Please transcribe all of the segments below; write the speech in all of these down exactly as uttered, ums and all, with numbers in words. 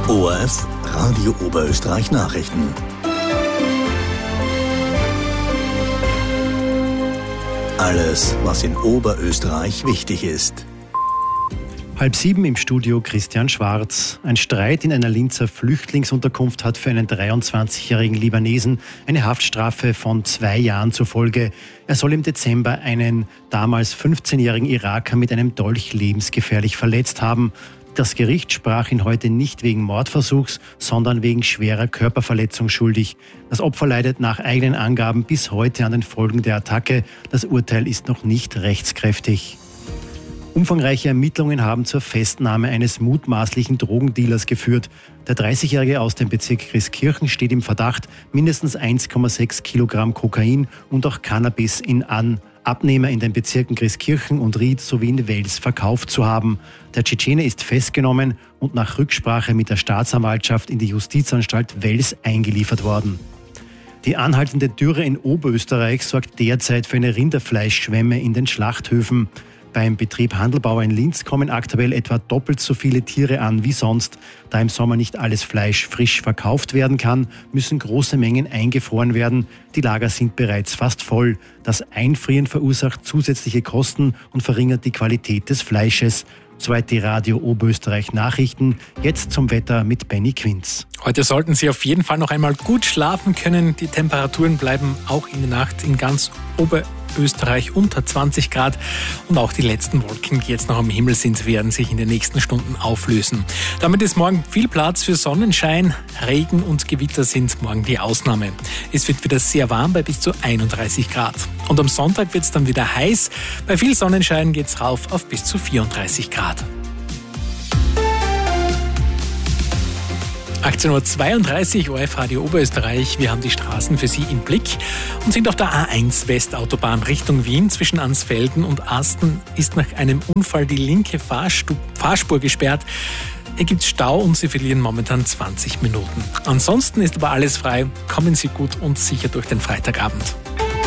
O R F Radio Oberösterreich Nachrichten. Alles, was in Oberösterreich wichtig ist. Halb sieben im Studio Christian Schwarz. Ein Streit in einer Linzer Flüchtlingsunterkunft hat für einen dreiundzwanzigjährigen Libanesen eine Haftstrafe von zwei Jahren zur Folge. Er soll im Dezember einen damals fünfzehnjährigen Iraker mit einem Dolch lebensgefährlich verletzt haben. Das Gericht sprach ihn heute nicht wegen Mordversuchs, sondern wegen schwerer Körperverletzung schuldig. Das Opfer leidet nach eigenen Angaben bis heute an den Folgen der Attacke. Das Urteil ist noch nicht rechtskräftig. Umfangreiche Ermittlungen haben zur Festnahme eines mutmaßlichen Drogendealers geführt. Der dreißigjährige aus dem Bezirk Christkirchen steht im Verdacht, mindestens eins Komma sechs Kilogramm Kokain und auch Cannabis in an Abnehmer in den Bezirken Christkirchen und Ried sowie in Wels verkauft zu haben. Der Tschetschene ist festgenommen und nach Rücksprache mit der Staatsanwaltschaft in die Justizanstalt Wels eingeliefert worden. Die anhaltende Dürre in Oberösterreich sorgt derzeit für eine Rinderfleischschwemme in den Schlachthöfen. Beim Betrieb Handelbauer in Linz kommen aktuell etwa doppelt so viele Tiere an wie sonst. Da im Sommer nicht alles Fleisch frisch verkauft werden kann, müssen große Mengen eingefroren werden. Die Lager sind bereits fast voll. Das Einfrieren verursacht zusätzliche Kosten und verringert die Qualität des Fleisches. Soweit die Radio Oberösterreich Nachrichten. Jetzt zum Wetter mit Benny Quinz. Heute sollten Sie auf jeden Fall noch einmal gut schlafen können. Die Temperaturen bleiben auch in der Nacht in ganz Oberösterreich unter zwanzig Grad. Und auch die letzten Wolken, die jetzt noch am Himmel sind, werden sich in den nächsten Stunden auflösen. Damit ist morgen viel Platz für Sonnenschein. Regen und Gewitter sind morgen die Ausnahme. Es wird wieder sehr warm bei bis zu einunddreißig Grad. Und am Sonntag wird es dann wieder heiß. Bei viel Sonnenschein geht es rauf auf bis zu vierunddreißig Grad. achtzehn Uhr zweiunddreißig, O R F Radio Oberösterreich. Wir haben die Straßen für Sie im Blick und sind auf der A eins Westautobahn Richtung Wien. Zwischen Ansfelden und Asten ist nach einem Unfall die linke Fahrstu- Fahrspur gesperrt. Hier gibt es Stau und Sie verlieren momentan zwanzig Minuten. Ansonsten ist aber alles frei. Kommen Sie gut und sicher durch den Freitagabend.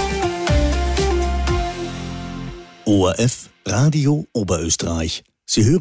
O R F Radio Oberösterreich. Sie hören